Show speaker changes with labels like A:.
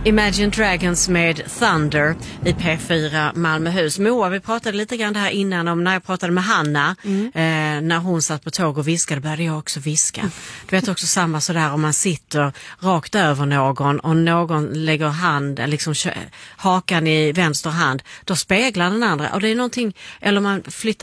A: Imagine Dragons med Thunder i P4 Malmöhus. Moa, vi pratade lite grann här innan om när jag pratade med Hanna. När hon satt på tåg och viskade började jag också viska. Du vet också samma sådär om man sitter rakt över någon och någon lägger liksom hakan i vänster hand. Då speglar den andra. Och det är någonting, eller man flyttar